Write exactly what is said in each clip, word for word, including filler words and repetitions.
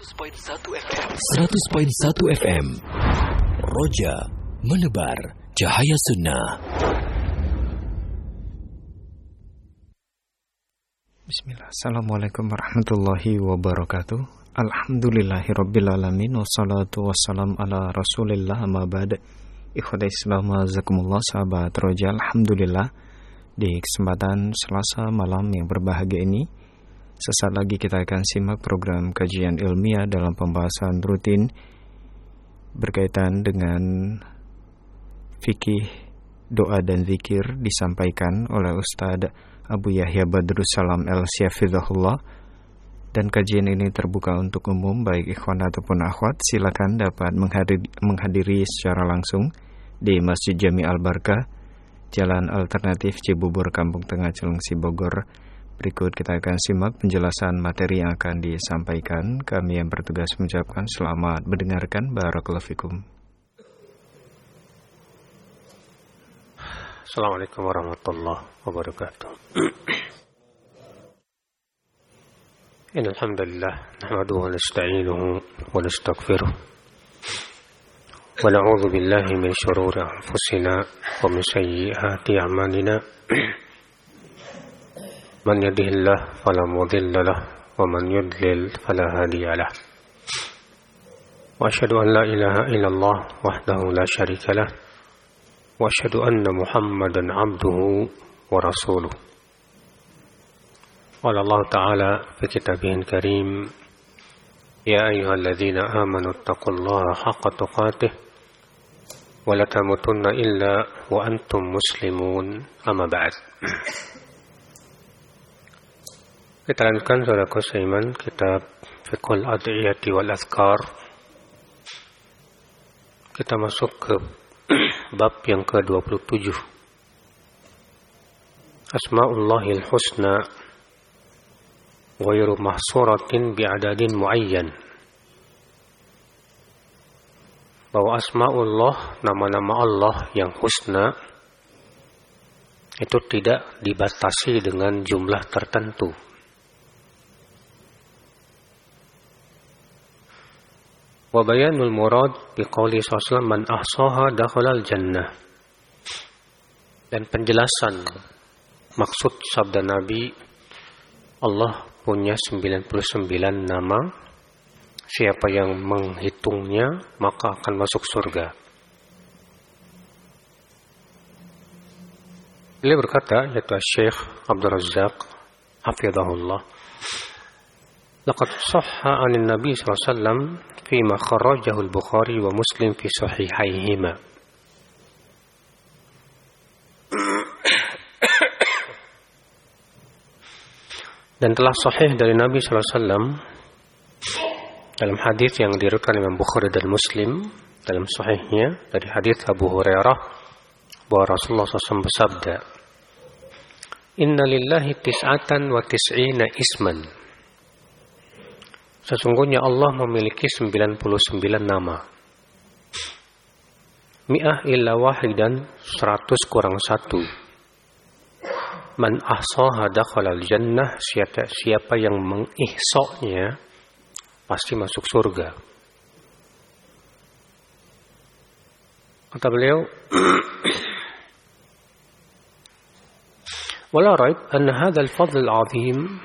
seratus koma satu F M Roja menebar cahaya sunnah. Bismillah. Assalamualaikum warahmatullahi wabarakatuh. Alhamdulillahirabbil alamin wassalatu wassalam ala Rasulillah amma ba'd. Ikhwatai Islam azakumullah, sahabat Roja, alhamdulillah di kesempatan Selasa malam yang berbahagia ini sesaat lagi kita akan simak program kajian ilmiah dalam pembahasan rutin berkaitan dengan fikih, doa dan zikir disampaikan oleh Ustadz Abu Yahya Badrussalam El-Syafidhahullah. Dan kajian ini terbuka untuk umum, baik ikhwan ataupun akhwat. Silakan dapat menghadiri, menghadiri secara langsung di Masjid Jami Al-Barkah, Jalan Alternatif Cibubur, Kampung Tengah, Cilengsi, Bogor. Berikut kita akan simak penjelasan materi yang akan disampaikan. Kami yang bertugas mengucapkan selamat mendengarkan. Barakallahu fikum. Assalamualaikum warahmatullahi wabarakatuh. Innal hamdalillah nahmaduhu wa nasta'inuhu wa nastaghfiruh wa na'udzu billahi min shururi anfusina wa min sayyiati a'malina. Man yahdihillahu fala mudilla lahu wa man yudlil fala hadiya lahu. Wa asyhadu an la ilaha illallah wahdahu la syarika lahu wa asyhadu anna Muhammadan 'abduhu wa rasuluh. Qala Allah Ta'ala fi kitabihil karim, ya ayyuhalladzina amanu taqullaha haqqa tuqatih wa la tamutunna illa wa antum muslimun, amma ba'd. Kita lanjutkan saudaraku seiman kitab Fiqhul Ad'iyati wal Azkar. Kita masuk ke bab yang ke dua puluh tujuh, Asma'ullahil Husna ghairu mahsuratin bi'adadin muayyan. Bahwa Asma'ullah, nama-nama Allah yang husna, itu tidak dibatasi dengan jumlah tertentu. Wa bayanul murad biqauli sallallahu man ahsaha dakhalal jannah. Dan penjelasan maksud sabda Nabi, Allah punya sembilan puluh sembilan nama, siapa yang menghitungnya maka akan masuk surga. Beliau berkata, yaitu Syekh Abdul Razzaq hafizahullah, laqad sahha 'anil Nabi sallallahu alaihi wasallam fima kharrajahu al-Bukhari wa Muslim fi sahihaihima. Dan telah sahih dari Nabi sallallahu alaihi wasallam dalam hadis yang diriwayatkan Imam Bukhari dan Muslim dalam sahihnya dari hadis Abu Hurairah bahwa Rasulullah sallallahu alaihi wasallam bersabda, Inna lillahi tis'atan wa tis'ina isman. Sesungguhnya Allah memiliki sembilan puluh sembilan nama. Mi'ah illa wahidan, seratus kurang satu. Man ahsaha dakhalal jannah, siapa, siapa yang mengihsa'nya pasti masuk surga. Kata beliau, wala raib anna hadzal fadl al-'azim,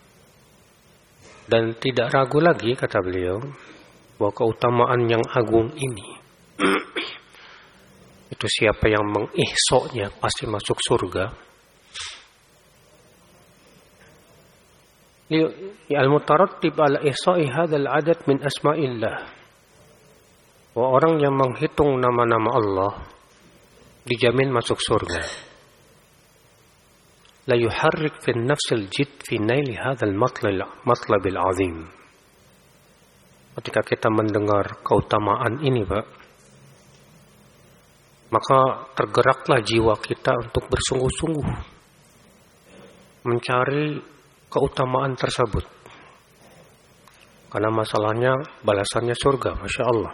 dan tidak ragu lagi, kata beliau, bahwa keutamaan yang agung ini itu siapa yang mengihsa'nya pasti masuk surga. Al-mutarattib ala ihsa'i hadzal 'adad min asma'illah. Bahwa orang yang menghitung nama-nama Allah dijamin masuk surga. La yuharrik fi nafsil jid fi naili hadzal matlabil 'azim. Ketika kita mendengar keutamaan ini, Pak, maka tergeraklah jiwa kita untuk bersungguh-sungguh mencari keutamaan tersebut. Karena masalahnya balasannya surga, Masya Allah.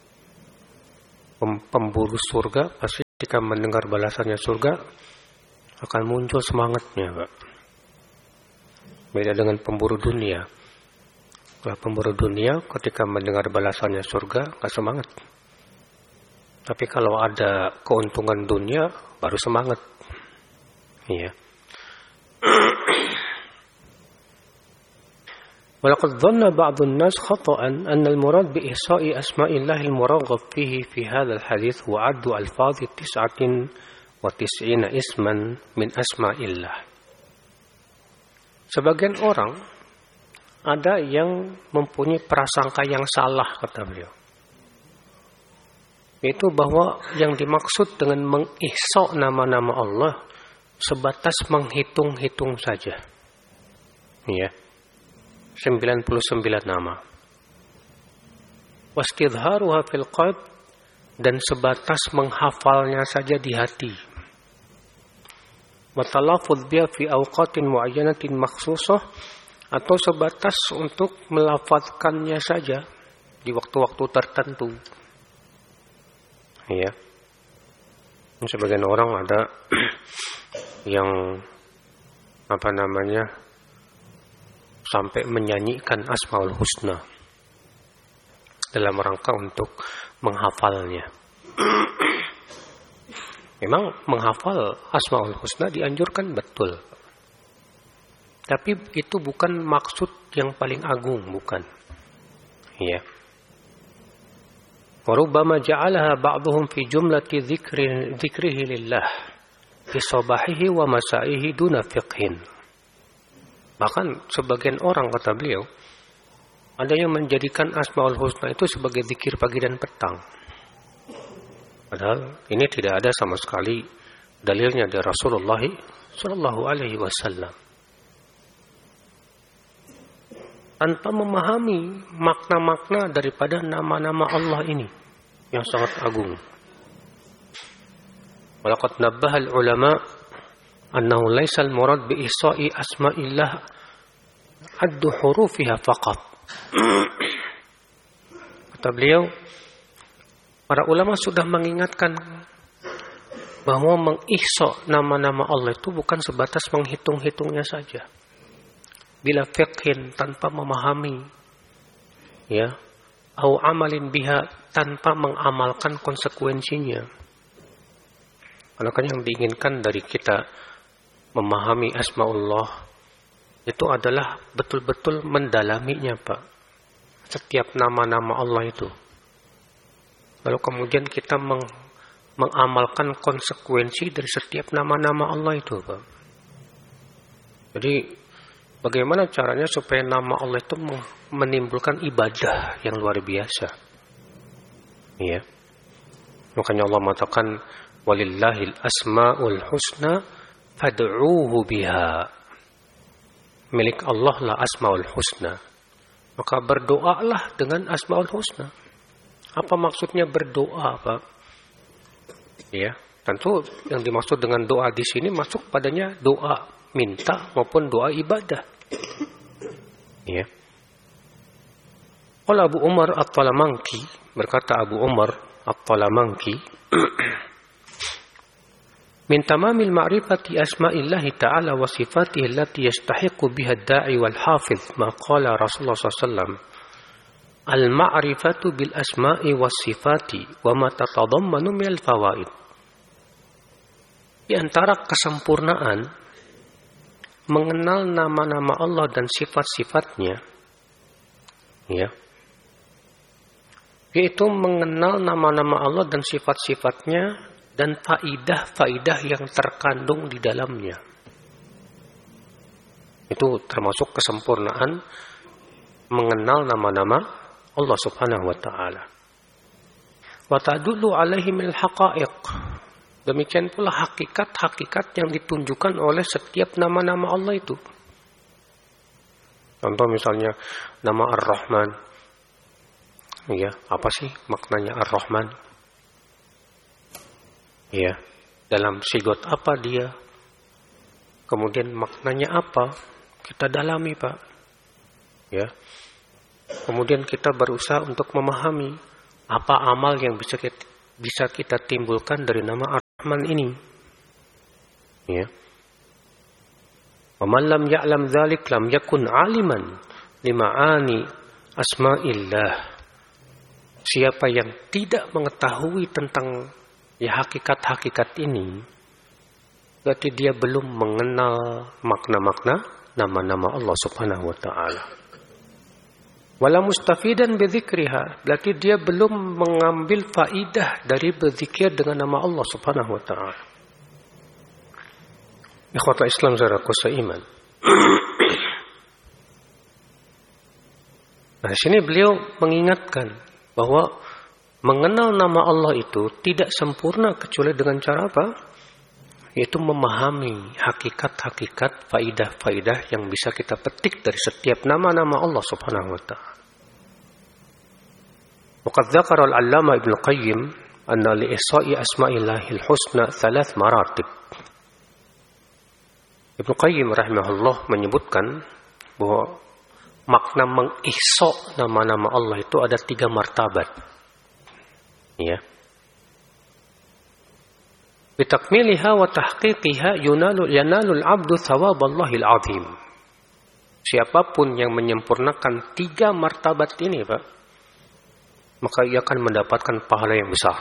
Pemburu surga pasti ketika mendengar balasannya surga akan muncul semangatnya, Pak. Beda dengan pemburu dunia. Kalau pemburu dunia ketika mendengar balasannya surga, nggak semangat. Tapi kalau ada keuntungan dunia, baru semangat. Iya. Walaqad dhanna ba'dun nas khata'an anna al-murad bi ihsa'i asma'illahi al-muraghab fihi fi hadzal hadits huwa 'addu alfadhi tis'atin wa tis'ina isman min asma'illah. Sebagian orang ada yang mempunyai prasangka yang salah, kata beliau. Yaitu bahwa yang dimaksud dengan mengihsa nama-nama Allah sebatas menghitung-hitung saja. Ya. sembilan puluh sembilan nama. Wastidharuha fil qalb, dan sebatas menghafalnya saja di hati. Wa talaffuz biha fi awqatin muayyanatin makhsusah, atau sebatas untuk melafazkannya saja di waktu-waktu tertentu. Ya. Sebagian orang ada yang apa namanya sampai menyanyikan Asmaul Husna dalam rangka untuk menghafalnya. Memang menghafal Asmaul Husna dianjurkan, betul. Tapi itu bukan maksud yang paling agung, bukan. Ya. Wa rubbama ja'alaha ba'dhum fi jumlati dzikri dzikrihi lillah fi sabahihi wa masaihi duna fiqhin. Bahkan sebagian orang, kata beliau, ada yang menjadikan Asmaul Husna itu sebagai zikir pagi dan petang. Padahal ini tidak ada sama sekali dalilnya dari Rasulullah sallallahu alaihi wasallam. Tanpa memahami makna-makna daripada nama-nama Allah ini yang sangat agung. Walaqad nabbaha al-ulama annahu laysa al-murad bi ihsa'i asma'illah addu hurufiha faqat. Kata beliau, para ulama sudah mengingatkan bahwa mengihsa nama-nama Allah itu bukan sebatas menghitung-hitungnya saja. Bila fiqhin, tanpa memahami, ya, au amalin biha, tanpa mengamalkan konsekuensinya. Karena kan yang diinginkan dari kita memahami asmaullah itu adalah betul-betul mendalaminya, Pak. Setiap nama-nama Allah itu. Lalu kemudian kita meng, mengamalkan konsekuensi dari setiap nama-nama Allah itu, Pak. Jadi bagaimana caranya supaya nama Allah itu menimbulkan ibadah yang luar biasa? Iya. Makanya Allah mengatakan walillahil asmaul husna fad'uuhu biha. Milik Allah lah asmaul husna. Maka berdoalah dengan asmaul husna. Apa maksudnya berdoa, Pak? Ya, tentu yang dimaksud dengan doa di sini masuk padanya doa minta maupun doa ibadah. Ya. Qala Abu Umar At-Talamanki, berkata Abu Umar At-Talamanki, min tamamil ma'rifati asma'illahi ta'ala wa sifatihi allati yastahiqu biha ad-da'i wal hafiz ma qala Rasulullah sallallahu alaihi wasallam al-ma'rifatu bil asma'i was sifati wa ma tatadammanu min al-fawaid. Di antara kesempurnaan mengenal nama-nama Allah dan sifat-sifatnya, ya, yaitu mengenal nama-nama Allah dan sifat-sifatnya dan faidah-faidah yang terkandung di dalamnya. Itu termasuk kesempurnaan mengenal nama-nama Allah Subhanahu wa taala. Wa tadullu alaihi minal haqa'iq. Demikian pula hakikat-hakikat yang ditunjukkan oleh setiap nama-nama Allah itu. Contoh misalnya nama Ar-Rahman. Ya, apa sih maknanya Ar-Rahman? Ya, dalam sigot apa dia? Kemudian maknanya apa? Kita dalami, Pak. Ya. Kemudian kita berusaha untuk memahami apa amal yang bisa kita, bisa kita timbulkan dari nama Ar-Rahman ini. Ya. Wa man lam ya'lam dzalik lam yakun 'aliman lima'ani asma'illah, siapa yang tidak mengetahui tentang ya hakikat-hakikat ini, berarti dia belum mengenal makna-makna nama-nama Allah Subhanahu wa taala. Wala mustafidan bidzikriha, berarti dia belum mengambil faidah dari berzikir dengan nama Allah Subhanahu wa taala. Ikhwatul Islam saudaraku seiman. Nah, sini beliau mengingatkan bahwa mengenal nama Allah itu tidak sempurna kecuali dengan cara apa? Yaitu memahami hakikat-hakikat, faidah-faidah yang bisa kita petik dari setiap nama-nama Allah Subhanahu wa taala. Waqad dzakara al-'Allamah Ibnu Qayyim anna li ihsa'i asma'illahil husna thalath maratib. Ibnu Qayyim rahimahullah menyebutkan bahwa makna mengihsa nama-nama Allah itu ada tiga martabat. Ya. Bitakmiliha wa tahqiqiha yunalu yanalul 'abdu thawaballahil 'azim. Siapapun yang menyempurnakan tiga martabat ini, Pak, maka ia akan mendapatkan pahala yang besar.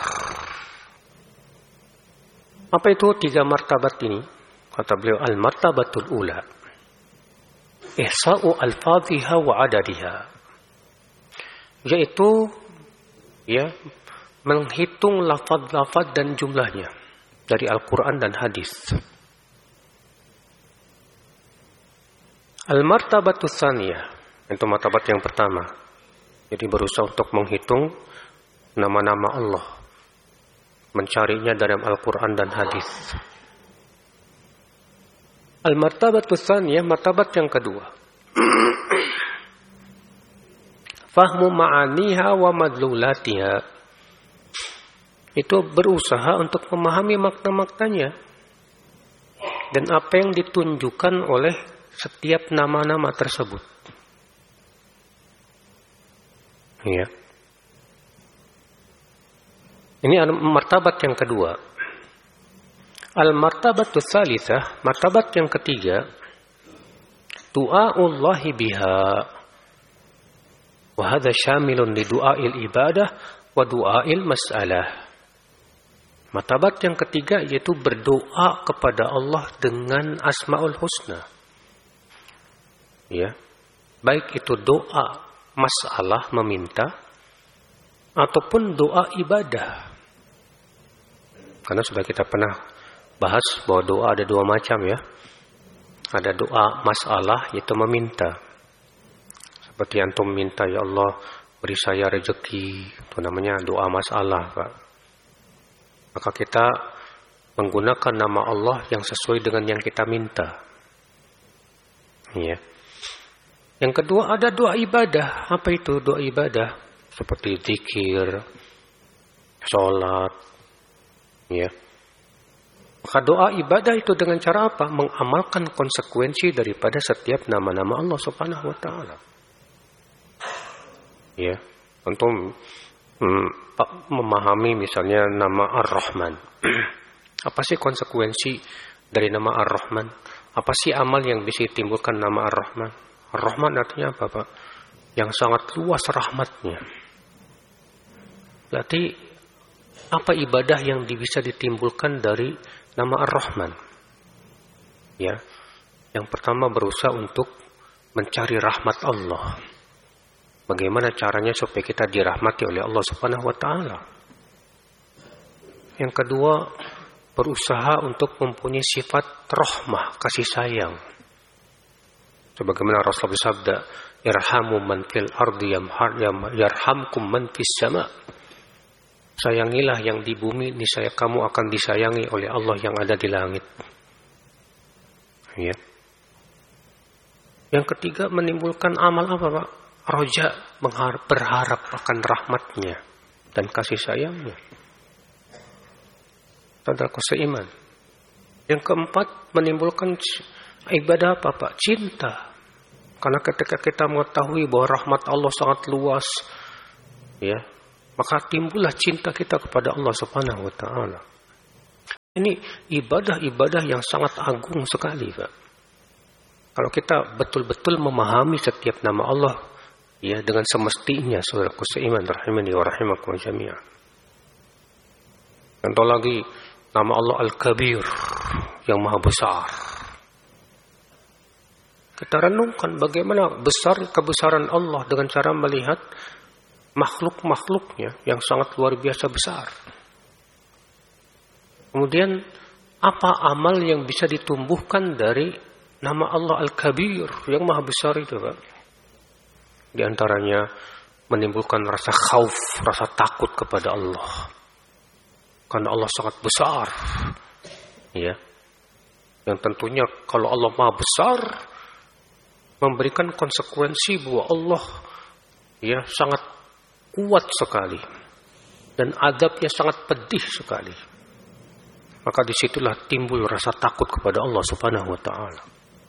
Apa itu tiga martabat ini? Kata beliau, al-martabatul ula, ihsa'u al-fadhiha wa adadiha. Yaitu ya, menghitung lafaz-lafaz dan jumlahnya dari Al-Quran dan hadis. Al-martabatul tsaniyah, itu martabat yang pertama. Jadi berusaha untuk menghitung nama-nama Allah, mencarinya dalam Al-Quran dan hadis. Al-martabatul tsaniyah, martabat yang kedua. Fahmu ma'aniha wa madlulatiha. Itu berusaha untuk memahami makna-maknanya dan apa yang ditunjukkan oleh setiap nama-nama tersebut. Ya. Ini martabat yang kedua. Al-martabatus tsalitsah, martabat yang ketiga, du'aullahi biha. Wa hadza syamilun li du'ail ibadah wa du'ail mas'alah. Martabat yang ketiga yaitu berdoa kepada Allah dengan Asmaul Husna. Ya. Baik itu doa masalah meminta ataupun doa ibadah. Karena sudah kita pernah bahas bahwa doa ada dua macam ya. Ada doa masalah yaitu meminta. Seperti antum minta, ya Allah beri saya rezeki, itu namanya doa masalah, Pak. Maka kita menggunakan nama Allah yang sesuai dengan yang kita minta. Ya. Yang kedua ada doa ibadah. Apa itu doa ibadah? Seperti zikir, sholat. Ya. Maka doa ibadah itu dengan cara apa? Mengamalkan konsekuensi daripada setiap nama-nama Allah Subhanahu wa taala. Ya. Untuk Hmm, memahami misalnya nama Ar-Rahman. Apa sih konsekuensi dari nama Ar-Rahman? Apa sih amal yang bisa ditimbulkan nama Ar-Rahman? Ar-Rahman artinya apa, Pak? Yang sangat luas rahmatnya. Berarti apa ibadah yang bisa ditimbulkan dari nama Ar-Rahman? Ya. Yang pertama berusaha untuk mencari rahmat Allah. Bagaimana caranya supaya kita dirahmati oleh Allah Subhanahu wa taala? Yang kedua, berusaha untuk mempunyai sifat rahmah, kasih sayang. Sebagaimana Rasul bersabda, "Irhamu man fil ardi yarhamkum man fis sama." Sayangilah yang di bumi, niscaya kamu akan disayangi oleh Allah yang ada di langit. Ya. Yang ketiga, menimbulkan amal apa, Pak? Roja, berharap akan rahmatnya dan kasih sayangnya. Saudaraku seiman. Yang keempat, menimbulkan ibadah apa, Pak? Cinta. Karena ketika kita mengetahui bahwa rahmat Allah sangat luas, ya, maka timbullah cinta kita kepada Allah Subhanahu wa taala. Ini ibadah-ibadah yang sangat agung sekali, Pak. Kalau kita betul-betul memahami setiap nama Allah ya dengan semestinya, saudaraku seiman rahimani wa rahimakum jami'an. Contoh lagi, nama Allah Al-Kabir, yang maha besar. Kita renungkan bagaimana besar kebesaran Allah dengan cara melihat makhluk-makhluknya yang sangat luar biasa besar. Kemudian apa amal yang bisa ditumbuhkan dari nama Allah Al-Kabir yang maha besar itu, Pak? Di antaranya menimbulkan rasa khauf, rasa takut kepada Allah. Karena Allah sangat besar. Ya. Yang tentunya kalau Allah maha besar, memberikan konsekuensi bahwa Allah ya sangat kuat sekali. Dan adabnya sangat pedih sekali. Maka disitulah timbul rasa takut kepada Allah subhanahu wa ta'ala.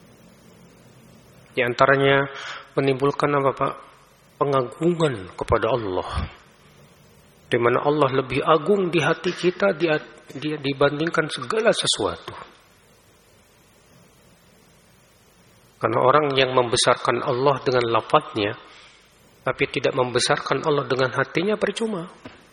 Di antaranya menimbulkan apa Pak? Pengagungan kepada Allah. Di mana Allah lebih agung di hati kita dia, dia dibandingkan segala sesuatu. Karena orang yang membesarkan Allah dengan lafadznya, tapi tidak membesarkan Allah dengan hatinya percuma.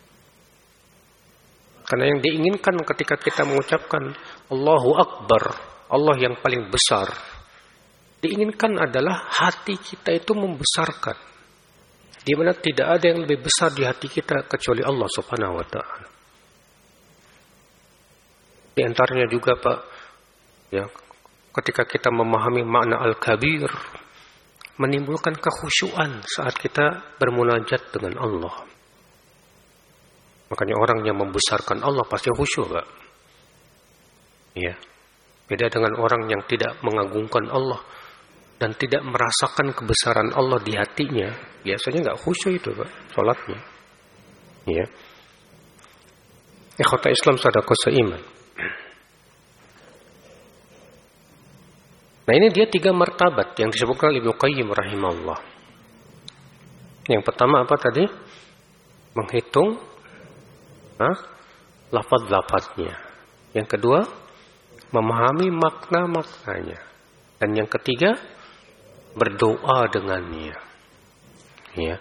Karena yang diinginkan ketika kita mengucapkan Allahu Akbar, Allah yang paling besar, diinginkan adalah hati kita itu membesarkan. Di mana tidak ada yang lebih besar di hati kita kecuali Allah Subhanahu wa taala. Di antaranya juga Pak, ya, ketika kita memahami makna Al-Kabir, menimbulkan kekhusyuan saat kita bermunajat dengan Allah. Makanya orang yang membesarkan Allah pasti khusyuk, Pak. Ya. Beda dengan orang yang tidak mengagungkan Allah dan tidak merasakan kebesaran Allah di hatinya, biasanya nggak khusyuk itu, Pak, salatnya. Ya. Ikhwata Islam sadaqah seiman. Nah, ini dia tiga martabat yang disebutkan Ibnu Qayyim rahimahullah. Yang pertama apa tadi? Menghitung nah, lafaz-lafaznya. Yang kedua, memahami makna-maknanya. Dan yang ketiga, berdoa dengannya. Ya.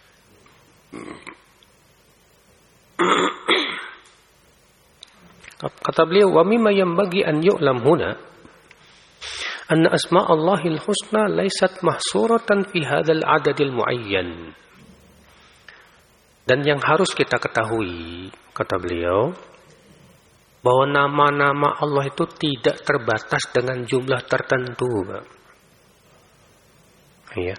Kata beliau, wa mimma yanbaghi an yu'lam huna anna asma' Allahil husna laysat mahsuratan fi hadzal adadil muayyan. Dan yang harus kita ketahui, kata beliau, bahwa nama-nama Allah itu tidak terbatas dengan jumlah tertentu, Pak. Ya.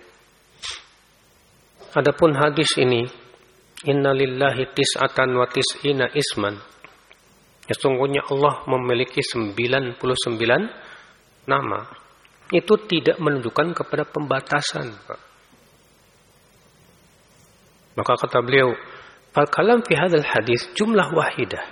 Adapun hadis ini, innalillahi tis'atan wa tis'ina isman. Sesungguhnya Allah memiliki sembilan puluh sembilan nama. Itu tidak menunjukkan kepada pembatasan, Pak. Maka kata beliau, fal kalam fi hadzal hadis jumlah wahidah.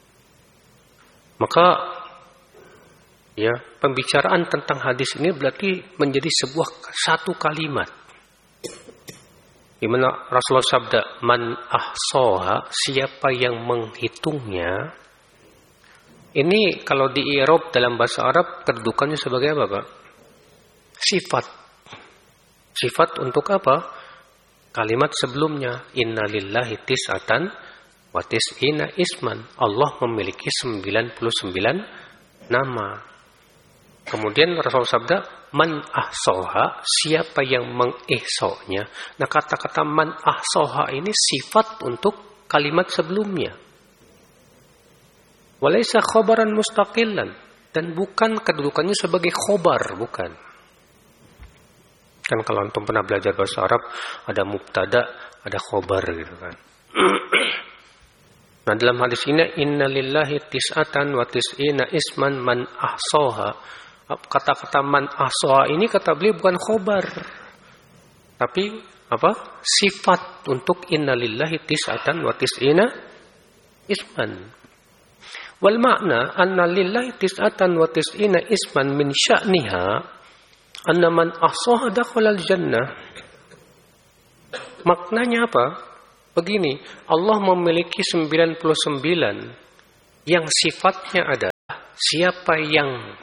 Maka ya, pembicaraan tentang hadis ini berarti menjadi sebuah satu kalimat. Di mana Rasulullah sabda, man ahsaha, siapa yang menghitungnya. Ini kalau di i'rab dalam bahasa Arab kedudukannya sebagai apa, Pak? Sifat. Sifat untuk apa? Kalimat sebelumnya, innalillahi tis'atan wa tis'ina isman. Allah memiliki sembilan puluh sembilan nama. Kemudian Rasul sabda, man ahsaha, siapa yang mengihsa'nya. Nah, kata-kata man ahsaha ini sifat untuk kalimat sebelumnya. Walaysa khabaran mustaqillan, dan bukan kedudukannya sebagai khobar, bukan. Kan kalau antum pernah belajar bahasa Arab, ada mubtada, ada khobar gitu kan. Nah, dalam hadis ini, innalillahi tis'atan wa tis'ina isman man ahsaha. Kata-kata man ahsaha ini kata beliau bukan khobar, tapi apa? Sifat untuk innalillahi tis'atan wa tis'ina isman. Wal makna anna lillahi tis'atan wa tis'ina isman min sya'niha anna man ahsaha dakhala al-jannah. Maknanya apa? Begini, Allah memiliki sembilan puluh sembilan yang sifatnya adalah siapa yang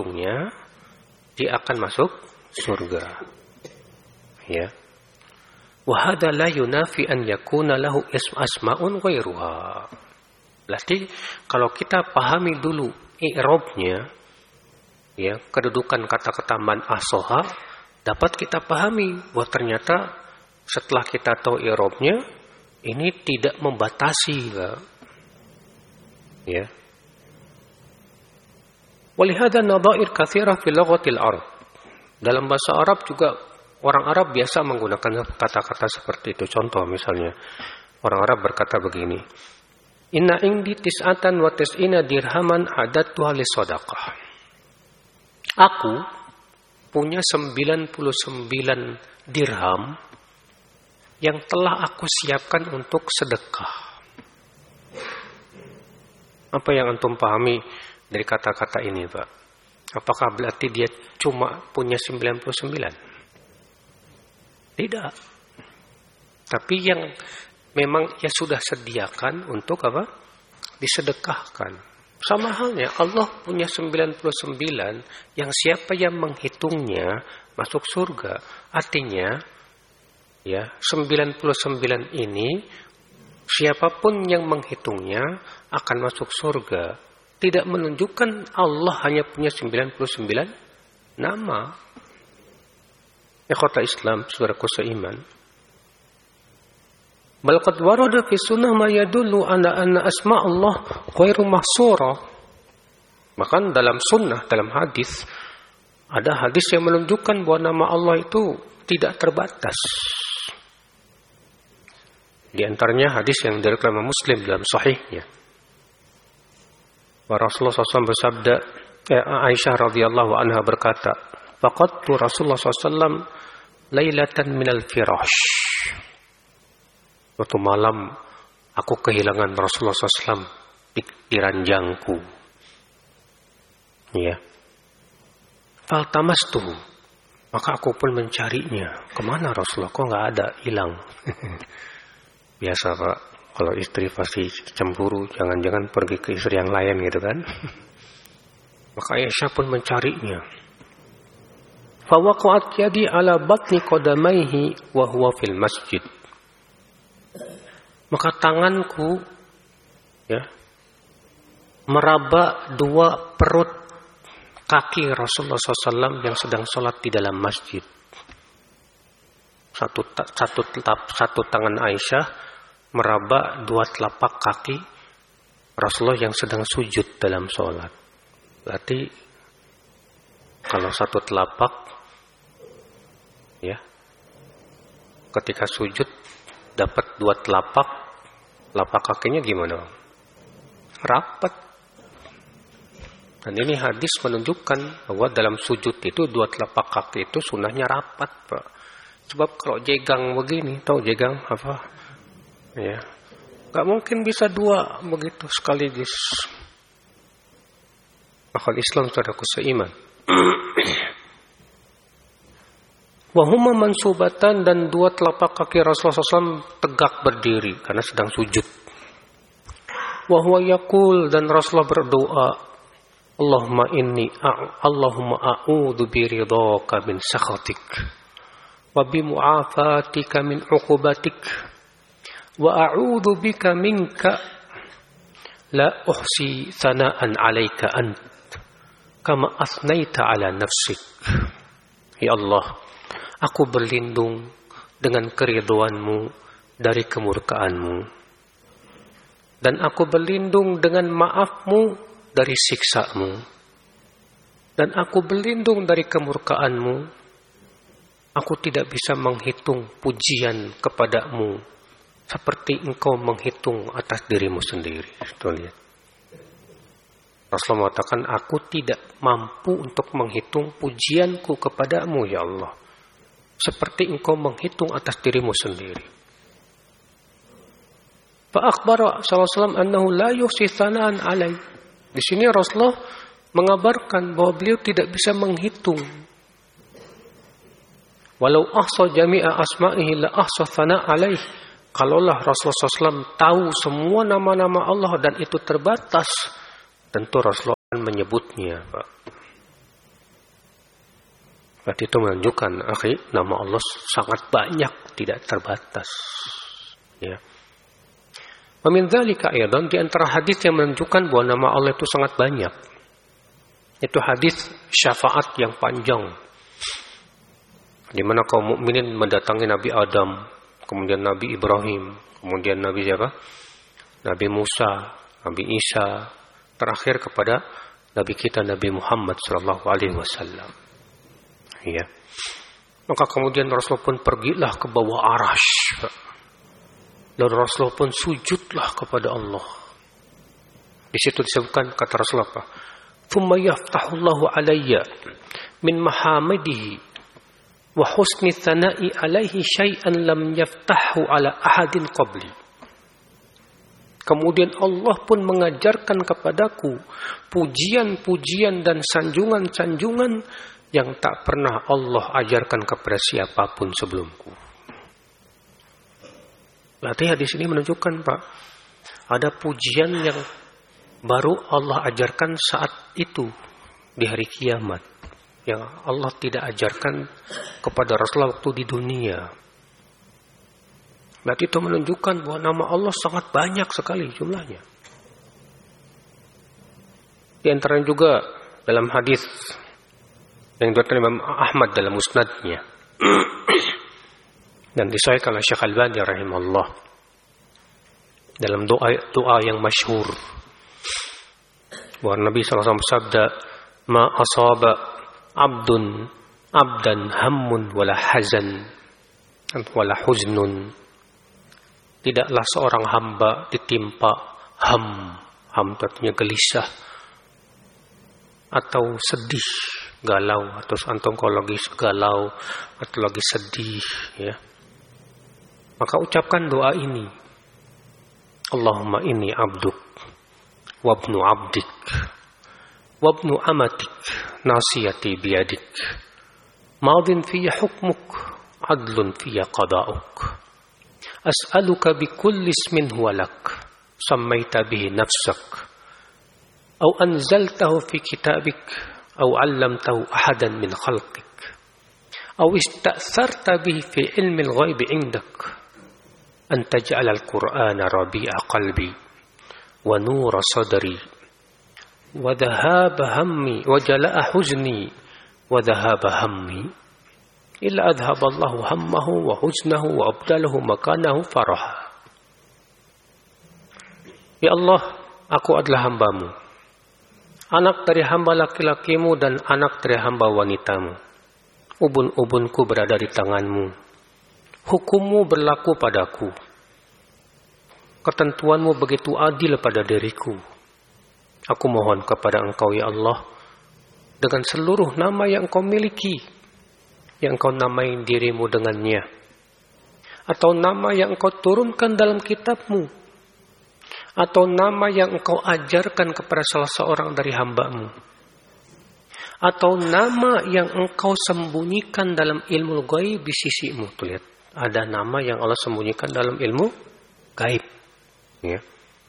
menghitungnya dia akan masuk surga. Ya. Wa hadha la yunafi an yakuna lahu ism asma'un ghairuha. Berarti kalau kita pahami dulu i'rabnya, ya, kedudukan kata-kata man ahsaha, dapat kita pahami bahwa ternyata setelah kita tahu i'rabnya, ini tidak membatasi, ya. Walihada nadha'ir katsira fi lughatil Arab. Dalam bahasa Arab juga orang Arab biasa menggunakan kata-kata seperti itu. Contoh misalnya, orang Arab berkata begini, Inna indi tis'atan wa tis'ina dirhaman adattuha lis-shadaqah. Aku punya sembilan puluh sembilan dirham yang telah aku siapkan untuk sedekah. Apa yang antum pahami dari kata-kata ini, Pak? Apakah berarti dia cuma punya sembilan puluh sembilan? Tidak. Tapi yang memang ia sudah sediakan untuk apa? Disedekahkan. Sama halnya Allah punya sembilan puluh sembilan yang siapa yang menghitungnya masuk surga. Artinya ya, sembilan puluh sembilan ini siapapun yang menghitungnya akan masuk surga. Tidak menunjukkan Allah hanya punya sembilan puluh sembilan nama. Ikhwata Islam, saudaraku seiman. Bal qad warada fi sunnah ma yadullu anna anna asma Allah ghairu mahsura. Bahkan dalam sunnah, dalam hadis, ada hadis yang menunjukkan bahwa nama Allah itu tidak terbatas. Di antaranya hadis yang diriwayatkan Imam Muslim dalam sahihnya. Rasulullah shallallahu alaihi wasallam bersabda, eh, Aisyah radhiyallahu anha berkata, faqadtu Rasulullah shallallahu alaihi wasallam lailatan minal firash. Suatu malam aku kehilangan Rasulullah shallallahu alaihi wasallam di, di ranjangku. Ya. Faltamastuhu. Maka aku pun mencarinya. Kemana Rasulullah? Kok nggak ada? Hilang. Biasa Pak. Kalau istri pasti cemburu, jangan-jangan pergi ke istri yang lain gitu kan. Maka Aisyah pun mencarinya. Fawaqa'at yadi ala batni qadamaihi wa huwa fil masjid. Maka tanganku ya meraba dua perut kaki Rasulullah shallallahu alaihi wasallam yang sedang sholat di dalam masjid. Satu satu satu tangan Aisyah meraba dua telapak kaki Rasulullah yang sedang sujud dalam sholat. Berarti kalau satu telapak, ya, ketika sujud dapat dua telapak, telapak kakinya gimana? Rapat. Dan ini hadis menunjukkan bahwa dalam sujud itu dua telapak kaki itu sunnahnya rapat, Pak. Sebab kalau jegang begini, tahu jegang apa? Ya, nggak mungkin bisa dua begitu sekaligus. Akal Islam saudaraku seiman. Wahuma mansubatan, dan dua telapak kaki Rasulullah shallallahu alaihi wasallam tegak berdiri karena sedang sujud. Wahwa yakul, dan Rasulullah berdoa, Allahumma inni Allahumma a'udzu biridhaka min sakhatik wa bi mu'afatika min 'uqubatik. Wa a'udzu bika minka la uhsi thana'an 'alaika ant kama asnaita 'ala nafsik. Ya Allah, aku berlindung dengan keridhaan-Mu dari kemurkaan-Mu, dan aku berlindung dengan maaf-Mu dari siksa-Mu, dan aku berlindung dari kemurkaan-Mu. Aku tidak bisa menghitung pujian kepada-Mu seperti engkau menghitung atas dirimu sendiri. Tuh lihat. Rasulullah mengatakan, aku tidak mampu untuk menghitung pujianku kepadamu ya Allah, seperti engkau menghitung atas dirimu sendiri. Fa akhbara sallallahu alaihi wasallam annahu la yuhsi thana'an alai. Di sini Rasulullah mengabarkan bahwa beliau tidak bisa menghitung. Walau ahsa jami'a asma'ihi la ahsa thana' alaihi. Kalaulah Rasulullah shallallahu alaihi wasallam tahu semua nama-nama Allah dan itu terbatas, tentu Rasulullah akan menyebutnya, Pak. Berarti itu menunjukkan, akhi, nama Allah sangat banyak, tidak terbatas. Ya. Wa min dzalika aidan, di antara hadis yang menunjukkan bahwa nama Allah itu sangat banyak. Itu hadis syafaat yang panjang. Di mana kaum mukminin mendatangi Nabi Adam, kemudian Nabi Ibrahim, kemudian Nabi siapa? Nabi Musa, Nabi Isa, terakhir kepada Nabi kita Nabi Muhammad sallallahu alaihi wasallam. Ya. Maka kemudian Rasulullah pun pergilah ke bawah arasy. Dan Rasulullah pun sujudlah kepada Allah. Di situ disebutkan kata Rasulullah apa? "Tsumma yaftahullahu alayya min mahamidihi wa husni tsana'i alaihi syai'an lam yaftahu ala ahadin qabli." Kemudian Allah pun mengajarkan kepadaku pujian-pujian dan sanjungan-sanjungan yang tak pernah Allah ajarkan kepada siapapun sebelumku. Berarti hadis ini menunjukkan, Pak, ada pujian yang baru Allah ajarkan saat itu di hari kiamat, yang Allah tidak ajarkan kepada Rasulullah waktu di dunia. Berarti itu menunjukkan bahwa nama Allah sangat banyak sekali jumlahnya. Di antaranya juga dalam hadis yang diriwayatkan Imam Ahmad dalam musnadnya dan disahihkan oleh Syekh Al-Albani rahimahullah dalam doa doa yang masyhur bahwa Nabi sallallahu alaihi wasallam bersabda, "Ma asaba 'abdun 'abdan hammun wala hazan wala huznun." Tidaklah seorang hamba ditimpa ham, ham artinya gelisah atau sedih, galau, atau antum kalau lagi galau atau lagi sedih, ya, maka ucapkan doa ini, Allahumma inni abduk wabnu abdik wabnu amatik nasiyati biyadik madin fiyya hukmuk adlun fiyya qada'uk as'aluka bikulli ismin huwa lak sammaita bihi nafsak أو أنزلته في كتابك أو علمته أحدا من خلقك أو استأثرت به في علم الغيب عندك أن تجعل القرآن ربيع قلبي ونور صدري وذهاب همي وجلاء حزني وذهاب همي إلا أذهب الله همه وحزنه وأبدله مكانه فرحا. Ya Allah, aku adalah hambamu, anak dari hamba laki-lakimu dan anak dari hamba wanitamu. Ubun-ubunku berada di tanganmu. Hukummu berlaku padaku. Ketentuanmu begitu adil pada diriku. Aku mohon kepada Engkau, ya Allah, dengan seluruh nama yang Engkau miliki, yang Engkau namai dirimu dengannya, atau nama yang Engkau turunkan dalam kitabmu, atau nama yang Engkau ajarkan kepada salah seorang dari hamba-Mu, atau nama yang Engkau sembunyikan dalam ilmu gaib di sisi-Mu. Tuh lihat, ada nama yang Allah sembunyikan dalam ilmu gaib, ya.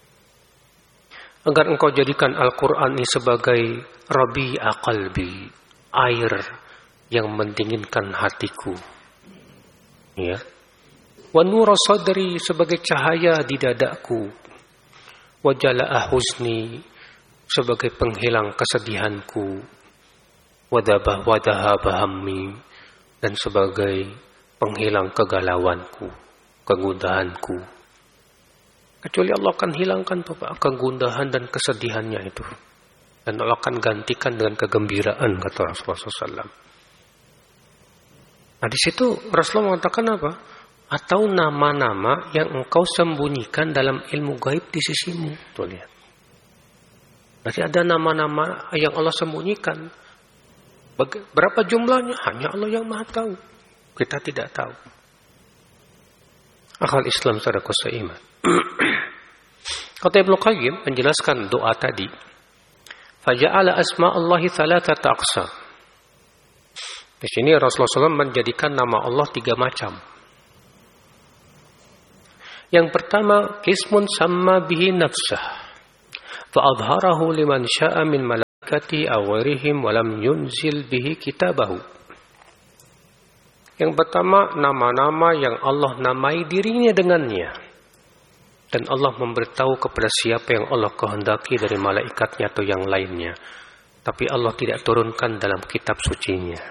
Agar Engkau jadikan Al-Quran ini sebagai rabi'a qalbi, air yang mendinginkan hatiku, ya. Wa nura sadri, sebagai cahaya di dadaku. Wa jala'a huzni, sebagai penghilang kesedihanku. Wa dhahaba hammi, dan sebagai penghilang kegalauanku, kegundahanku. Kecuali Allah akan hilangkan tuh, Pak, kegundahan dan kesedihannya itu, dan Allah akan gantikan dengan kegembiraan, kata Rasulullah shallallahu alaihi wasallam. Nah, di situ Rasulullah mengatakan apa? Atau nama-nama yang engkau sembunyikan dalam ilmu gaib di sisimu. Tuh lihat. Berarti ada nama-nama yang Allah sembunyikan. Berapa jumlahnya? Hanya Allah yang Maha tahu. Kita tidak tahu. Akal Islam sadaqah seiman. Kata Ibnu Qayyim menjelaskan doa tadi. Faja'ala asma'allahi thalathata aqsam. Di sini Rasulullah shallallahu alaihi wasallam menjadikan nama Allah tiga macam. Yang pertama, kismun sama bihi nafsah, fa'adharahu liman sya'a min malaikati aw ghairihim wa lam yunzil bihi kitabahu. Yang pertama, nama-nama yang Allah namai dirinya dengannya. Dan Allah memberitahu kepada siapa yang Allah kehendaki dari malaikatnya atau yang lainnya. Tapi Allah tidak turunkan dalam kitab sucinya.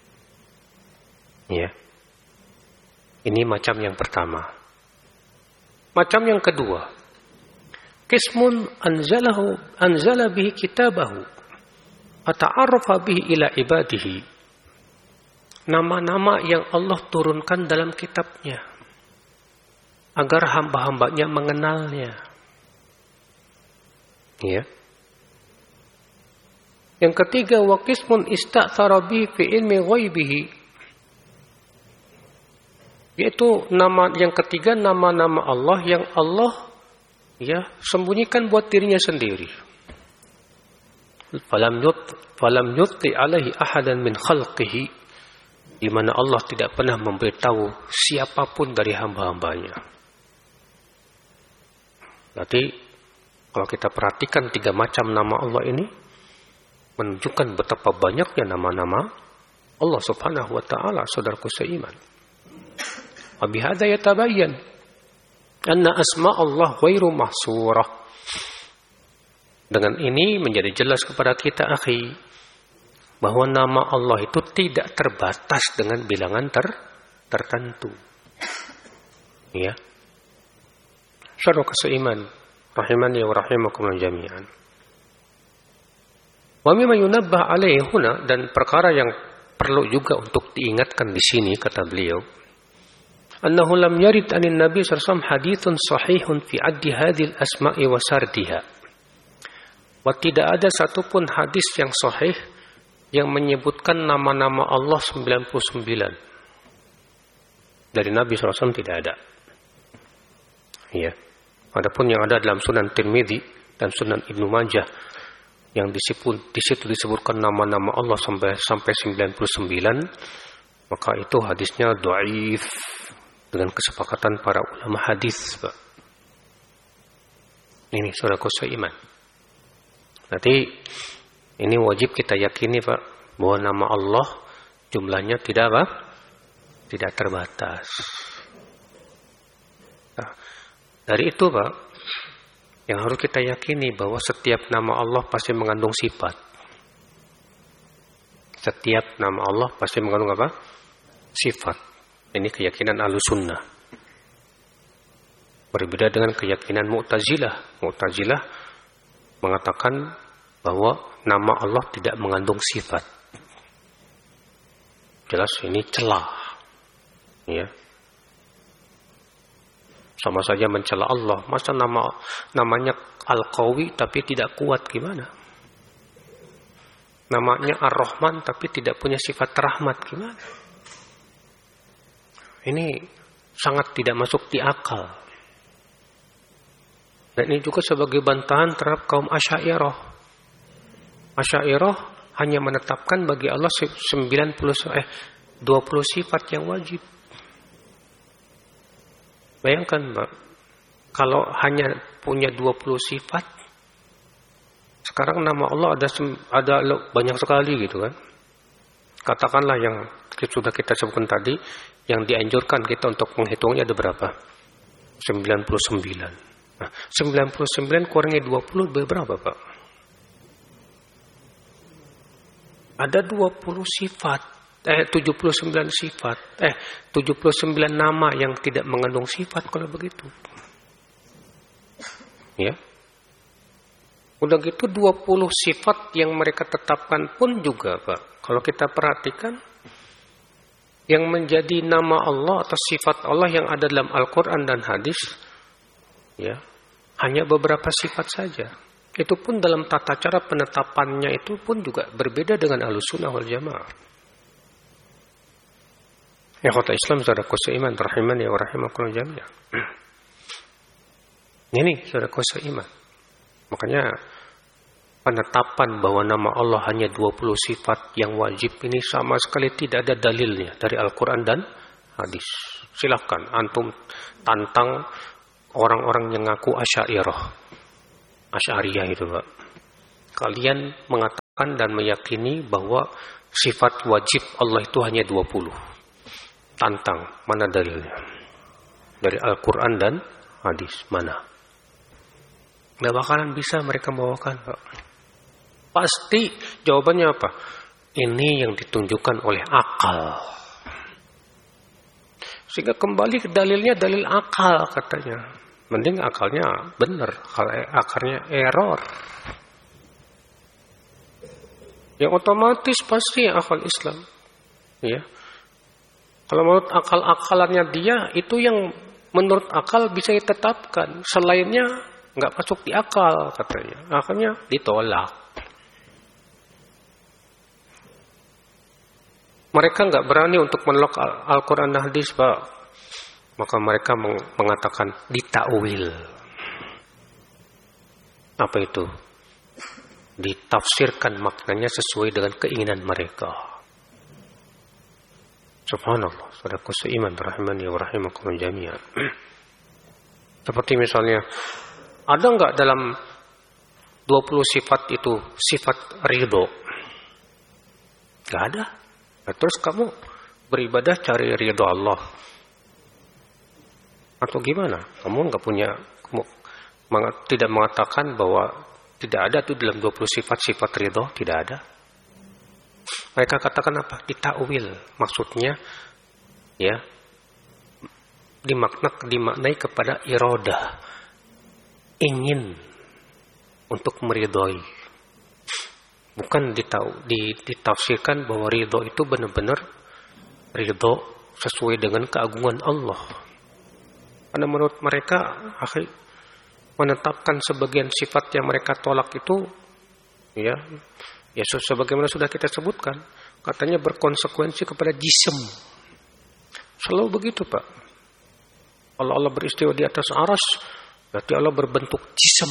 Ya. Ini macam yang pertama. Macam yang kedua. Qismun anzalahu anzala bihi kitabahu ata'arrafa bihi ila ibadihi. Nama-nama yang Allah turunkan dalam kitabnya agar hamba-hambanya mengenalnya. Ya. Yang ketiga, wa qismun ista'thara bihi fi ilmi ghaibihi. Yaitu nama yang ketiga, nama-nama Allah yang Allah ya sembunyikan buat dirinya sendiri. Falam yut falam yutti alaihi ahadan min khalqihi, di mana Allah tidak pernah memberitahu siapapun dari hamba-hambanya. Berarti kalau kita perhatikan tiga macam nama Allah ini menunjukkan betapa banyaknya nama-nama Allah Subhanahu wa taala, saudaraku seiman. Wa bihadza yatabayyan anna asma Allah ghairu mahsurah. Dengan ini menjadi jelas kepada kita, akhi, bahwa nama Allah itu tidak terbatas dengan bilangan ter tertentu. Ya. Saudara seiman, rahimani wa rahimakumullah jami'an. Wa mimma yunabbah alaihi huna, dan perkara yang perlu juga untuk diingatkan di sini kata beliau, annahu lam yarid anin nabi sallallahu alaihi wasallam hadithun sahihun fi addi hadhil asma'i wa sardiha. Wa tidak ada satupun hadis yang sahih yang menyebutkan nama-nama Allah sembilan puluh sembilan. Dari Nabi sallallahu alaihi wasallam tidak ada. Ya. Adapun yang ada dalam Sunan Tirmidzi dan Sunan Ibnu Majah yang disebut di situ disebutkan nama-nama Allah sampai sampai sembilan puluh sembilan, maka itu hadisnya dhaif dengan kesepakatan para ulama hadis, Pak. Ini saudaraku seiman. Nanti ini wajib kita yakini, Pak, bahwa nama Allah jumlahnya tidak apa? Tidak terbatas. Nah, dari itu, Pak, yang harus kita yakini bahwa setiap nama Allah pasti mengandung sifat. Setiap nama Allah pasti mengandung apa? Sifat. Ini keyakinan Ahlussunnah. Berbeda dengan keyakinan Mu'tazilah. Mu'tazilah mengatakan bahwa nama Allah tidak mengandung sifat. Jelas ini celah. Ya. Sama saja mencela Allah. Masa nama namanya Al-Qawi tapi tidak kuat, gimana? Namanya Ar-Rahman tapi tidak punya sifat rahmat, gimana? Ini sangat tidak masuk di akal. Dan ini juga sebagai bantahan terhadap kaum Asy'ariyah. Asy'ariyah hanya menetapkan bagi Allah sembilan puluh eh dua puluh sifat yang wajib. Bayangkan, Mbak, kalau hanya punya dua puluh sifat, sekarang nama Allah ada ada banyak sekali gitu kan. Katakanlah yang sudah kita sebutkan tadi, yang dianjurkan kita untuk menghitungnya ada berapa? sembilan puluh sembilan. Nah, sembilan puluh sembilan kurangi dua puluh berapa, Pak? Ada dua puluh sifat. Eh, tujuh puluh sembilan sifat. Eh, tujuh puluh sembilan nama yang tidak mengandung sifat kalau begitu. Ya. Udah gitu dua puluh sifat yang mereka tetapkan pun juga, Pak. Kalau kita perhatikan, yang menjadi nama Allah atau sifat Allah yang ada dalam Al-Quran dan hadis, ya, hanya beberapa sifat saja. Itu pun dalam tata cara penetapannya itu pun juga berbeda dengan Ahlussunnah wal Jamaah. Ya kota Islam, saudaraku seiman, rahimani wa rahimakumullah jami'an. Ini saudaraku seiman. Makanya penetapan bahwa nama Allah hanya dua puluh sifat yang wajib ini sama sekali tidak ada dalilnya dari Al-Quran dan hadis. Silahkan antum tantang orang-orang yang ngaku Asy'ariyah. Asy'ariyah itu, Pak. Kalian mengatakan dan meyakini bahwa sifat wajib Allah itu hanya dua puluh. Tantang, mana dalilnya? Dari Al-Quran dan hadis, mana? Nggak bakalan bisa mereka bawakan, Pak. Pasti jawabannya apa? Ini yang ditunjukkan oleh akal. Sehingga kembali ke dalilnya, dalil akal katanya. Mending akalnya benar, akarnya error. Yang otomatis pasti akal Islam. Ya. Kalau menurut akal-akalannya dia, itu yang menurut akal bisa ditetapkan. Selainnya nggak masuk di akal katanya. Akhirnya ditolak. Mereka nggak berani untuk menolak Al-Quran dan hadis, Pak. Maka mereka mengatakan ditakwil. Apa itu? Ditafsirkan maknanya sesuai dengan keinginan mereka. Subhanallah, saudaraku seiman rahimani wa rahimakumullah jami'an. Seperti misalnya, ada enggak dalam dua puluh sifat itu sifat ridho? Enggak ada. Nah, terus kamu beribadah cari ridho Allah. Atau gimana? Kamu enggak punya, kamu tidak mengatakan bahwa tidak ada tuh dalam dua puluh sifat-sifat ridho, tidak ada. Mereka katakan apa? Ditakwil. Maksudnya ya dimakna dimaknai kepada iradah. Ingin untuk meridhoi. Bukan ditau, ditafsirkan bahwa ridho itu benar-benar ridho sesuai dengan keagungan Allah. Karena menurut mereka akhir menetapkan sebagian sifat yang mereka tolak itu ya Ya sebagaimana sudah kita sebutkan, katanya berkonsekuensi kepada jism. Selalu begitu, Pak. Kalau Allah beristiwa di atas aras, berarti Allah berbentuk jism.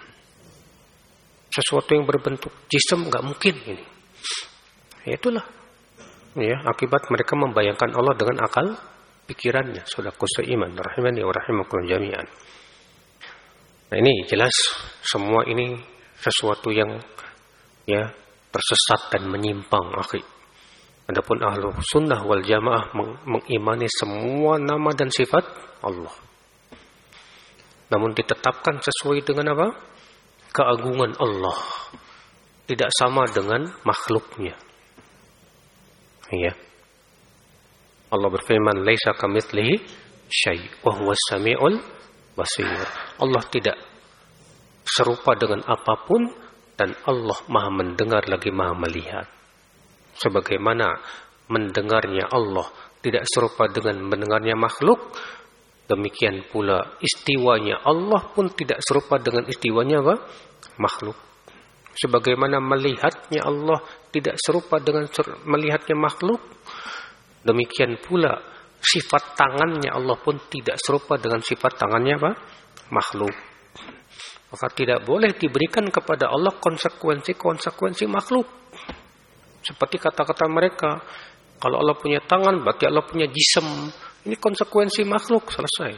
Sesuatu yang berbentuk jism nggak mungkin ini. Ya itulah. Ya, akibat mereka membayangkan Allah dengan akal pikirannya. Saudaraku seiman, rahimani wa rahimakumullah jami'an. Nah ini jelas semua ini sesuatu yang ya tersesat dan menyimpang, akhi. Adapun ahlu sunnah wal jamaah mengimani semua nama dan sifat Allah. Namun ditetapkan sesuai dengan apa? Keagungan Allah. Tidak sama dengan makhluknya. Ya. Allah berfirman, "Laisa kamitslihi syai' wa huwas samiul basir." Allah tidak serupa dengan apapun. Dan Allah maha mendengar lagi maha melihat. Sebagaimana mendengarnya Allah tidak serupa dengan mendengarnya makhluk, demikian pula istiwanya Allah pun tidak serupa dengan istiwanya apa? Makhluk. Sebagaimana melihatnya Allah tidak serupa dengan melihatnya makhluk, demikian pula sifat tangannya Allah pun tidak serupa dengan sifat tangannya apa? Makhluk. Maka tidak boleh diberikan kepada Allah konsekuensi-konsekuensi makhluk. Seperti kata-kata mereka, kalau Allah punya tangan, berarti Allah punya jism. Ini konsekuensi makhluk, selesai.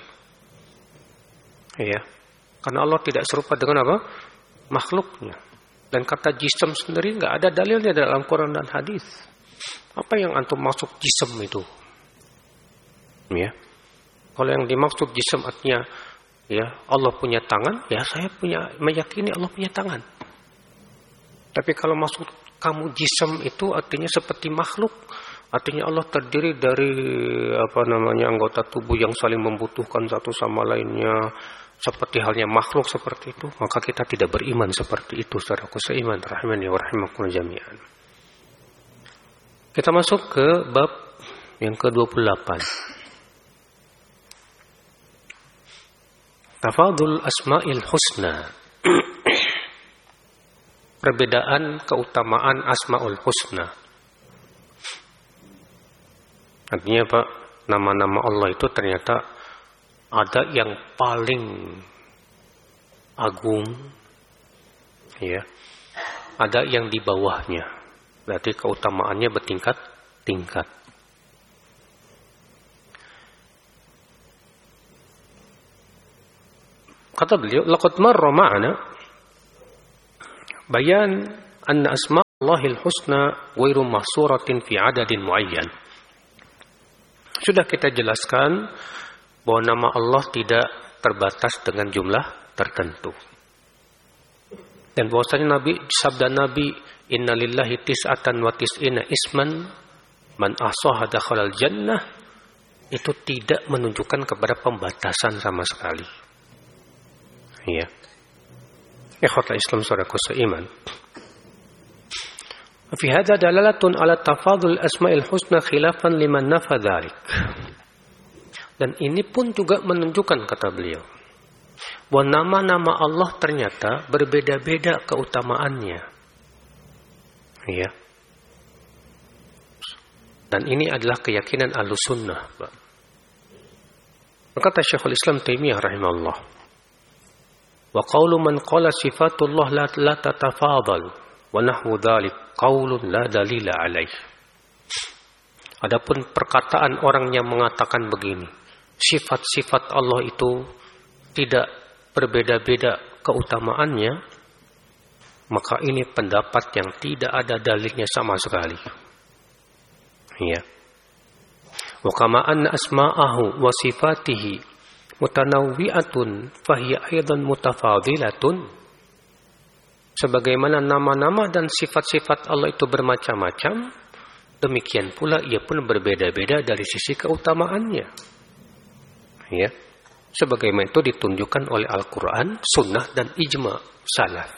Ya, karena Allah tidak serupa dengan apa? Makhluknya. Dan kata jism sendiri nggak ada dalilnya dalam Quran dan hadis. Apa yang antum maksud jism itu? Ya, kalau yang dimaksud jism artinya ya, Allah punya tangan, ya saya punya meyakini Allah punya tangan. Tapi kalau maksud kamu jism itu artinya seperti makhluk, artinya Allah terdiri dari apa namanya anggota tubuh yang saling membutuhkan satu sama lainnya, seperti halnya makhluk seperti itu, maka kita tidak beriman seperti itu, saudaraku seiman rahimani wa rahimakumullah jami'an. Kita masuk ke bab yang ke dua puluh delapan. Tafadul Asma'il Husna. Perbedaan keutamaan Asma'ul Husna. Artinya Pak, nama-nama Allah itu ternyata ada yang paling agung, ya. Ada yang di bawahnya. Berarti keutamaannya bertingkat-tingkat. Kata beliau, laqad marra ma'ana bayan anna asma'Allahil husna ghairu mahsuratin fi adadin muayyan. Sudah kita jelaskan bahwa nama Allah tidak terbatas dengan jumlah tertentu. Dan bahwasanya Nabi, sabda Nabi, Inna lillahi tis'atan wa tis'ina isman man ahsaha dakhalal jannah, itu tidak menunjukkan kepada pembatasan sama sekali. Iya. Ikhwatul Islam saudaraku seiman. Fi hadza dalalatun ala tafadul asma'il husna khilafan liman nafa dzalik. Dan ini pun juga menunjukkan, kata beliau, bahwa nama-nama Allah ternyata berbeda-beda keutamaannya. Iya. Dan ini adalah keyakinan Ahlussunnah. Berkata Syekhul Islam Taimiyah rahimahullah, wa qaulu man qala sifatullah la, la tatafadal wa nahwu dzalik qaulun la dalila alaih. Adapun perkataan orang yang mengatakan begini, sifat-sifat Allah itu tidak berbeda-beda keutamaannya, maka ini pendapat yang tidak ada dalilnya sama sekali. Ya. Wa kama anna asma'ahu wa sifatihi mutanawwi'atun fahiya aidan mutafadilatun. Sebagaimana nama-nama dan sifat-sifat Allah itu bermacam-macam, demikian pula ia pun berbeda-beda dari sisi keutamaannya. Ya. Sebagaimana itu ditunjukkan oleh Al-Quran, Sunnah, dan Ijma' Salaf.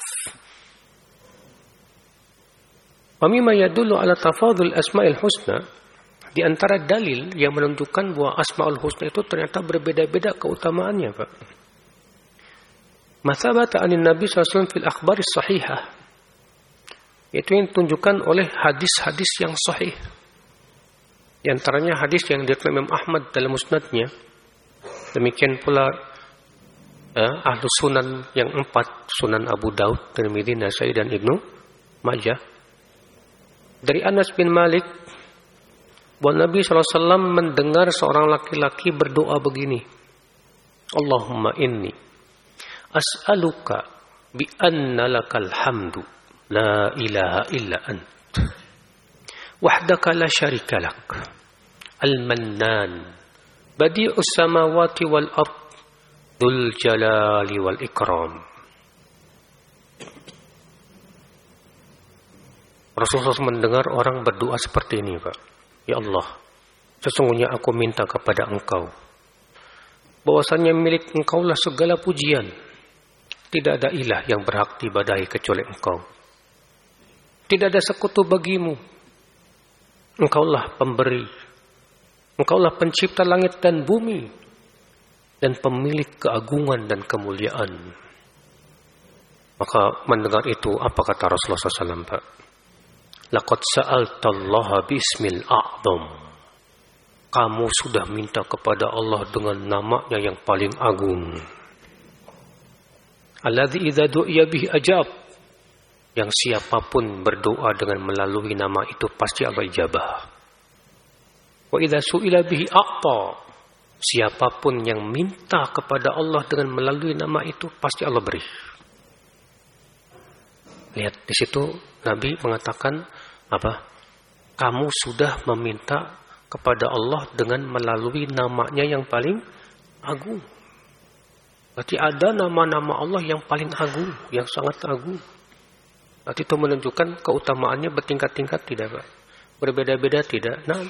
Wa mimma yadullu ala tafadul asma'il husna, di antara dalil yang menunjukkan bahwa asma'ul husna itu ternyata berbeda-beda keutamaannya, Pak. Mathabata anin Nabi sallallahu alaihi wasallam fil akhbaris sahihah, itu yang ditunjukkan oleh hadis-hadis yang sahih. Di antaranya hadis yang diriwayatkan Imam Ahmad dalam musnadnya. Demikian pula eh, ahlu sunan yang empat, Sunan Abu Daud, Tirmidzi, Nasai, dan Ibnu Majah. Dari Anas bin Malik, bahwa Nabi shallallahu alaihi wasallam mendengar seorang laki-laki berdoa begini, Allahumma inni as'aluka bi anna lakal hamdu la ilaha illa ant wahdaka la syarika lak al-mannan badi'us samawati wal ard dzul jalali wal ikram. Rasulullah mendengar orang berdoa seperti ini, Pak. Ya Allah, sesungguhnya aku minta kepada Engkau, bahwasanya milik Engkaulah segala pujian. Tidak ada ilah yang berhak diibadahi kecuali Engkau. Tidak ada sekutu bagimu. Engkaulah pemberi. Engkaulah pencipta langit dan bumi, dan pemilik keagungan dan kemuliaan. Maka mendengar itu, apa kata Rasulullah shallallahu alaihi wasallam, Pak? Laqad sa'altallaha bismil a'zam. Kamu sudah minta kepada Allah dengan namanya yang paling agung. Alladzi idza du'iya bihi ajab. Yang siapapun berdoa dengan melalui nama itu pasti Allah ijabah. Wa idza su'ila bihi a'ta. Siapapun yang minta kepada Allah dengan melalui nama itu pasti Allah beri. Lihat di situ Nabi mengatakan apa? Kamu sudah meminta kepada Allah dengan melalui namanya yang paling agung. Berarti ada nama-nama Allah yang paling agung, yang sangat agung. Berarti itu menunjukkan keutamaannya bertingkat-tingkat, tidak, Pak? Berbeda-beda, tidak? Nah,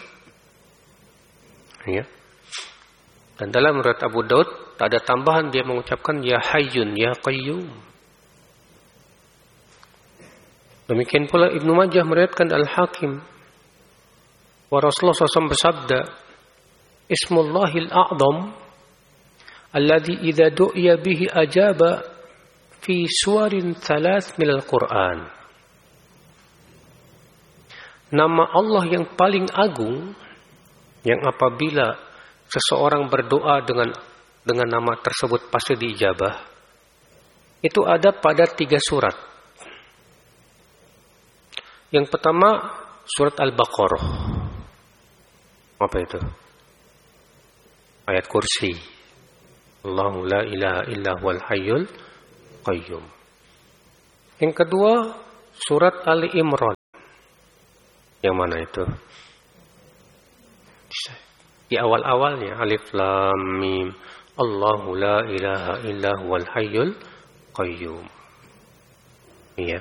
ya. Dan dalam riwayat Abu Daud tak ada tambahan, dia mengucapkan ya Hayyun ya Qayyum. Demikian pula Ibnu Majah meriwayatkan Al-Hakim, wa Rasulullah shallallahu alaihi wasallam bersabda, Ismullahil a'zam alladhi idza du'iya bihi ajaba fi suwarin thalath minal Qur'an. Nama Allah yang paling agung, yang apabila seseorang berdoa dengan dengan nama tersebut pasti diijabah, itu ada pada tiga surat. Yang pertama surat Al-Baqarah. Apa itu? Ayat kursi. Allahu la ilaha illa huwal hayyul qayyum. Yang kedua surat Ali Imran. Yang mana itu? di awal-awalnya alif lam mim Allahu la ilaha illa huwal hayyul qayyum. Iya.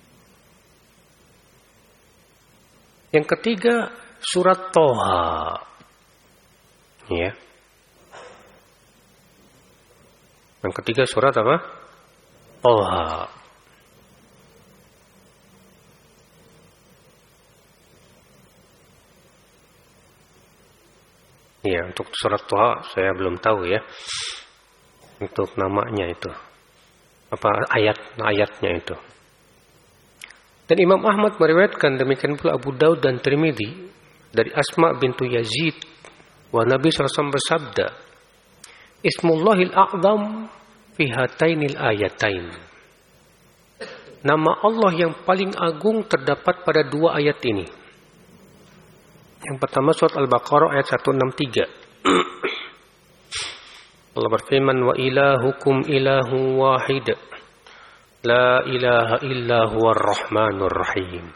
Yang ketiga surat Toha. Iya. Yang ketiga surat apa? Toha. Ya, untuk surat Toha saya belum tahu ya. Untuk namanya itu. Apa ayat-ayatnya itu. Dan Imam Ahmad meriwayatkan, demikian pula Abu Daud dan Tirmidzi dari Asma bintu Yazid, wa Nabi sallallahu alaihi wasallam bersabda, Ismullahil a'zam fi hatainil ayatain. Nama Allah yang paling agung terdapat pada dua ayat ini. Yang pertama surat Al-Baqarah ayat seratus enam puluh tiga. Allah berfirman, wa ilahukum ilahu wahid. La ilaha illa huwar rahmanur rahim.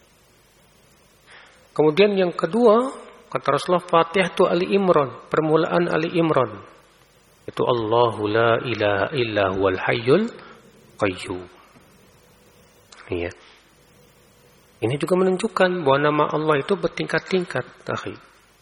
Kemudian yang kedua, kata Rasulullah, Fatihah itu Ali Imran, permulaan Ali Imran. Itu Allahu la ilaha illa huwal hayyul qayyum. Iya. Ini juga menunjukkan bahwa nama Allah itu bertingkat-tingkat, akhi.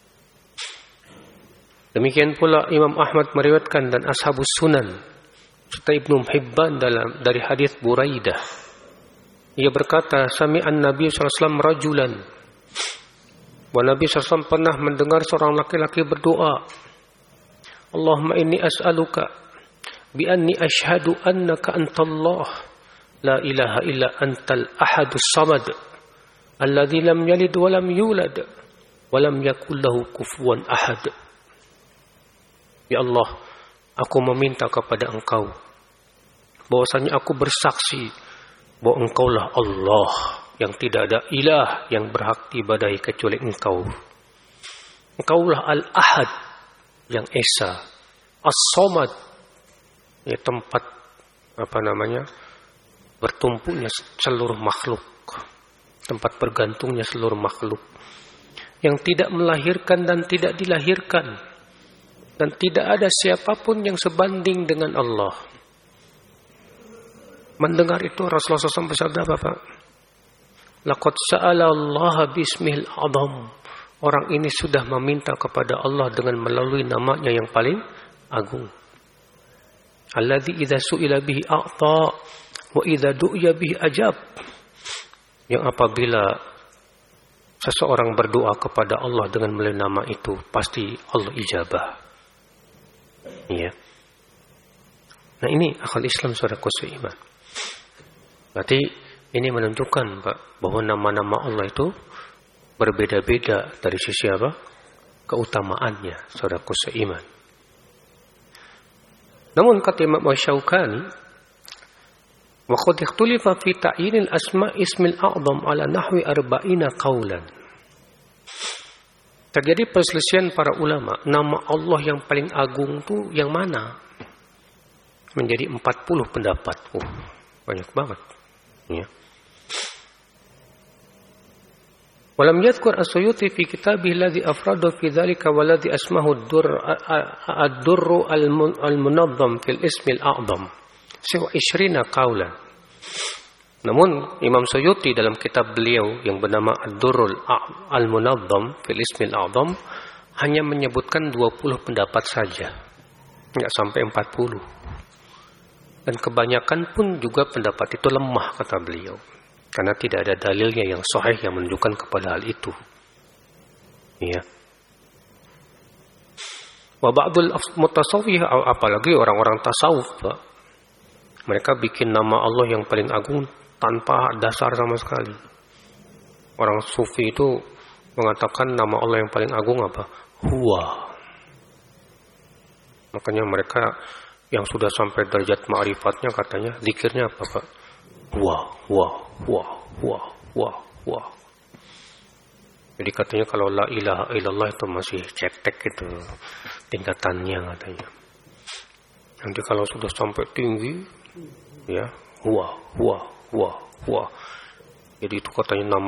Demikian pula Imam Ahmad meriwayatkan dan Ashabus Sunan serta Ibnu Hibban dalam dari hadis Buraidah. Ia berkata, sami'an Nabi sallallahu alaihi wasallam rajulan. Bahwa Nabi sallallahu alaihi wasallam pernah mendengar seorang laki-laki berdoa, Allahumma inni as'aluka bi anni ashhadu annaka antallah la ilaha illa antal ahadus samad alladzi lam yalid wa lam yulad wa lam yakul lahu kufuwan ahad. Ya Allah, aku meminta kepada Engkau bahwasanya aku bersaksi bahwa Engkaulah Allah yang tidak ada ilah yang berhak diibadahi kecuali Engkau. Engkaulah Al-Ahad yang esa, As-Samad ya tempat apa namanya bertumpunya seluruh makhluk, tempat bergantungnya seluruh makhluk, yang tidak melahirkan dan tidak dilahirkan. Dan tidak ada siapapun yang sebanding dengan Allah. Mendengar itu Rasulullah shallallahu alaihi wasallam bersabda apa, Pak? Laqad sa'ala Allah bismihil a'zam. Orang ini sudah meminta kepada Allah dengan melalui namanya yang paling agung. Alladzi idza su'ila bihi a'ta wa idza du'iya bihi ajab. Yang apabila seseorang berdoa kepada Allah dengan melalui nama itu, pasti Allah ijabah. Ya. Nah ini akal Islam saudaraku seiman. Berarti ini menunjukkan Pak bahwa nama-nama Allah itu berbeda-beda dari sisi apa? Keutamaannya saudaraku seiman. Namun kata Imam Asy-Syaukani, wa qad ikhtulifa fi ta'yinil asma' ismil a'zam ala nahwi arba'ina qaulan. Terjadi perselisihan para ulama, nama Allah yang paling agung itu yang mana? Menjadi empat puluh pendapat. Uh, banyak banget. Ya. Walam yadhkur as-Suyuti fi kitabih alladhi afrada fi dhalika walladhi asmahu ad-durr al-munazzam fil ismi al-a'zam. Sewa ishrina qaulan. Namun Imam Suyuti dalam kitab beliau yang bernama Ad-Durrul Al-Munazzam fil Ismil A'zam hanya menyebutkan dua puluh pendapat saja. Enggak sampai empat puluh. Dan kebanyakan pun juga pendapat itu lemah kata beliau. Karena tidak ada dalilnya yang sahih yang menunjukkan kepada hal itu. Ya. Wa ba'dul mutasawwif apalagi orang-orang tasawuf, Pak. Mereka bikin nama Allah yang paling agung tanpa dasar sama sekali. Orang sufi itu mengatakan nama Allah yang paling agung apa? Huwa. Makanya mereka yang sudah sampai derajat ma'rifatnya katanya zikirnya apa, Pak? Huwa, huwa, huwa, huwa, huwa, huwa. Jadi katanya kalau la ilaha illallah itu masih cetek gitu tingkatannya katanya. Nanti kalau sudah sampai tinggi ya, huwa, huwa, huwa, huwa. Jadi itu katanya nama